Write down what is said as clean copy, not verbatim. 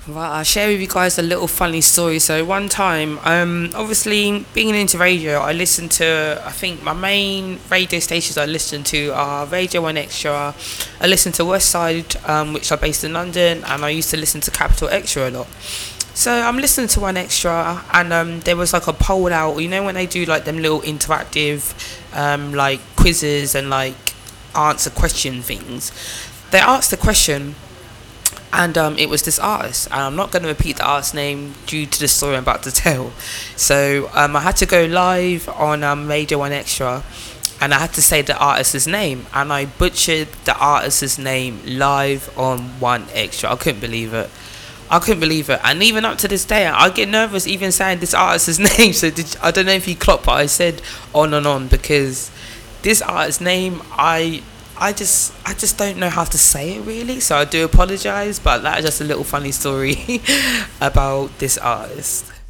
Right, I'll share with you guys a little funny story. So one time, obviously being into radio, I listened to. I think my main radio stations I listen to are Radio One Extra. I listen to West Side, which are based in London, and I used to listen to Capital Extra a lot. So I'm listening to One Extra, and there was like a poll out. You know when they do like them little interactive, like quizzes and like answer question things. They asked the question, and it was this artist, and I'm not going to repeat the artist's name due to the story I'm about to tell. So I had to go live on Radio One Extra, and I had to say the artist's name, and I butchered the artist's name live on One Extra. I couldn't believe it. I couldn't believe it, and even up to this day, I get nervous even saying this artist's name. So I don't know if you clocked, but I said on and on because this artist's name, I just don't know how to say it really, so I do apologize. But that's just a little funny story about this artist.